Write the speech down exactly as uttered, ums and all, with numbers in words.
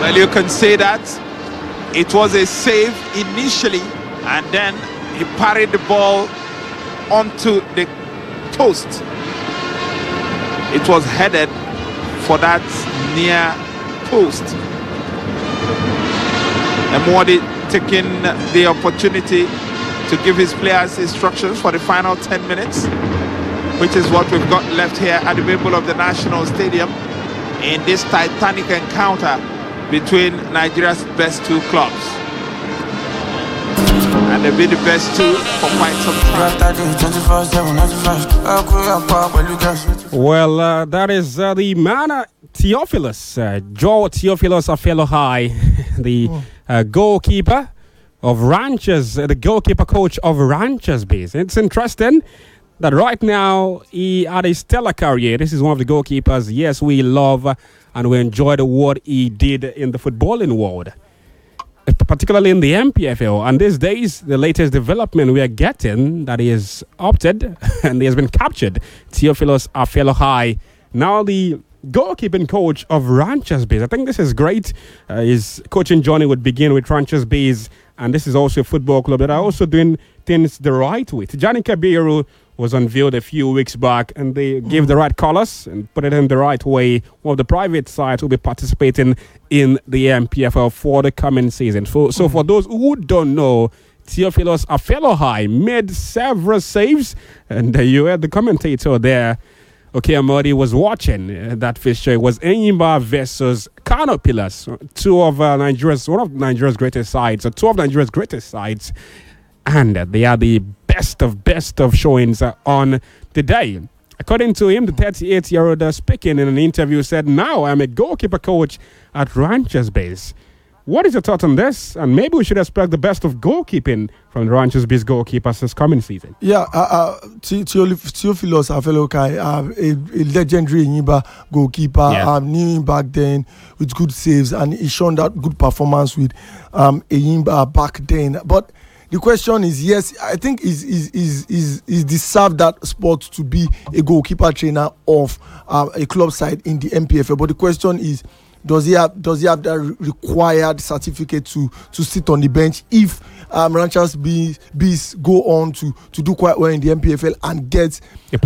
Well, you can say that it was a save initially, and then he parried the ball onto the post. It was headed for that near post. Emwadi taking the opportunity to give his players instructions for the final ten minutes, which is what we've got left here at the Bible of the National Stadium in this titanic encounter between Nigeria's best two clubs. And they've been the best two for quite some time. Well, uh, that is uh, the man, uh, Theophilus, uh, Joe Theophilus Afelohi, the uh, goalkeeper of Ranchers, uh, the goalkeeper coach of Ranchers Base. It's interesting that right now he had a stellar career. This is one of the goalkeepers, yes, we love uh, and we enjoyed what he did in the footballing world, particularly in the M P F L. And these days, the latest development we are getting that he has opted and he has been captured, Theophilus Afelohi, now the goalkeeping coach of Ranchers Base. I think this is great. Uh, his coaching journey would begin with Ranchers Base, and this is also a football club that are also doing things the right way. Tijani Kabiru was unveiled a few weeks back, and they gave the right colours and put it in the right way. One of the private sides will be participating in the M P F L for the coming season. So, so for those who don't know, Theophilus Afelohi made several saves, and uh, you heard the commentator there. Okay, Amadi was watching uh, that fixture. It was Enyimba versus Kano Pillars, two of uh, Nigeria's, one of Nigeria's greatest sides, or two of Nigeria's greatest sides, and uh, they are the best of best of showings uh, on the day. According to him, the thirty-eight-year-old uh, speaking in an interview said, "Now I'm a goalkeeper coach at Ranchers Base." What is your thought on this? And maybe we should expect the best of goalkeeping from the Ranchers Base goalkeepers this coming season. Yeah, uh, uh, Theophilus Afelohi, uh, a, a legendary Enyimba goalkeeper. Yeah. Um, knew him back then with good saves, and he shown that good performance with um, Enyimba back then. But the question is, yes, I think is is is is is deserved that spot to be a goalkeeper trainer of uh, a club side in the M P F L. But the question is, does he have does he have that re- required certificate to to sit on the bench if um, Ranchers Bees Bees go on to to do quite well in the M P F L and get